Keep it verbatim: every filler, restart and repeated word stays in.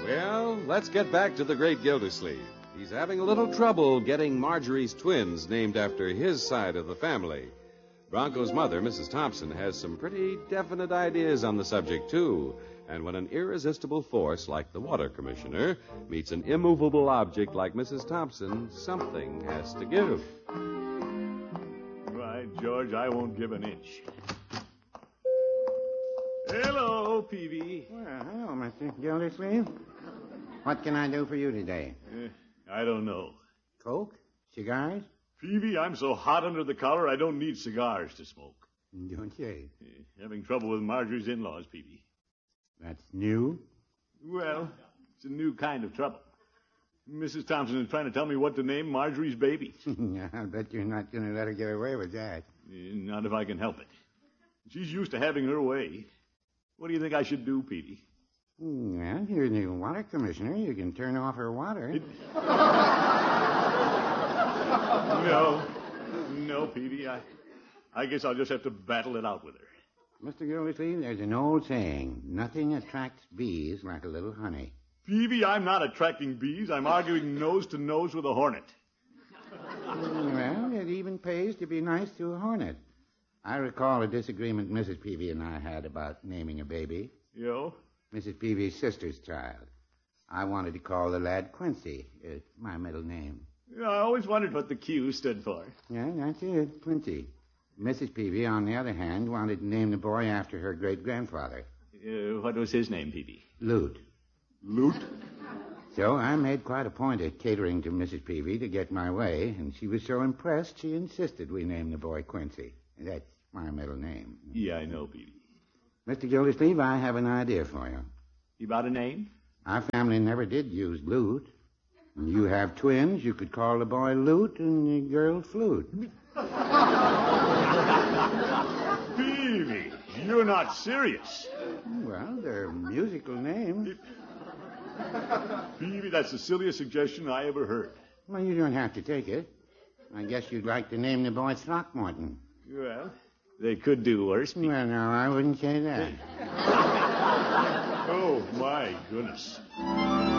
Well, let's get back to the great Gildersleeve. He's having a little trouble getting Marjorie's twins named after his side of the family. Bronco's mother, Missus Thompson, has some pretty definite ideas on the subject, too. And when an irresistible force like the water commissioner meets an immovable object like Missus Thompson, something has to give. Right, George, I won't give an inch. Hello, Peavy. Well, hello, Mister Gildersleeve. What can I do for you today? Uh, I don't know. Coke? Cigars? Peavy, I'm so hot under the collar I don't need cigars to smoke. Don't you? Uh, having trouble with Marjorie's in-laws, Peavy. That's new? Well, it's a new kind of trouble. Missus Thompson is trying to tell me what to name Marjorie's baby. I'll bet you're not going to let her get away with that. Uh, not if I can help it. She's used to having her way. What do you think I should do, Peavy? Well, you're the water commissioner. You can turn off her water. It... no. No, Peavy. I, I guess I'll just have to battle it out with her. Mister Gildersleeve, there's an old saying, nothing attracts bees like a little honey. Peavy, I'm not attracting bees. I'm arguing nose to nose with a hornet. Well, it even pays to be nice to a hornet. I recall a disagreement Missus Peavy and I had about naming a baby. You? Missus Peavy's sister's child. I wanted to call the lad Quincy. It's my middle name. Yeah, I always wondered what the Q stood for. Yeah, that's it, Quincy. Missus Peavy, on the other hand, wanted to name the boy after her great-grandfather. Uh, what was his name, Peavy? Lute. Lute? So I made quite a point of catering to Missus Peavy to get my way, and she was so impressed she insisted we name the boy Quincy. That's my middle name. Yeah, I know, Peavy. Mister Gildersleeve, I have an idea for you. You got a name? Our family never did use Lute. And you have twins. You could call the boy Lute and the girl Flute. Peavy, you're not serious. Well, they're musical names. Peavy, that's the silliest suggestion I ever heard. Well, you don't have to take it. I guess you'd like to name the boy Throckmorton. Well, they could do worse. Peavy. Well, no, I wouldn't say that. Oh, my goodness.